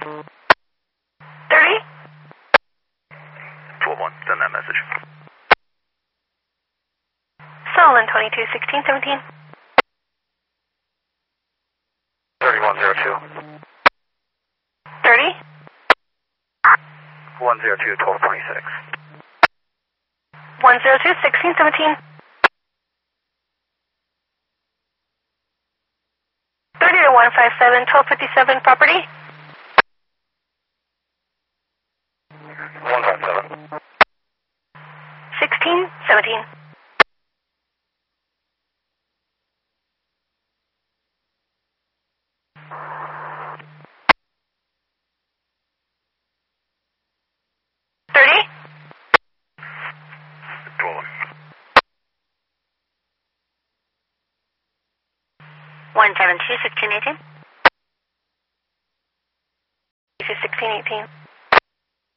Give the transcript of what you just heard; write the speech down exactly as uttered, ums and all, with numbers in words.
thirty? twelve one, send that message. Solon twenty-two sixteen seventeen. thirty-one zero two. thirty? one zero two, twelve twenty-six. one zero two sixteen seventeen. thirty to one five seven, twelve fifty-seven, property? one five seven. sixteen seventeen. thirty? twelve one. one seven two sixteen eighteen. sixteen eighteen.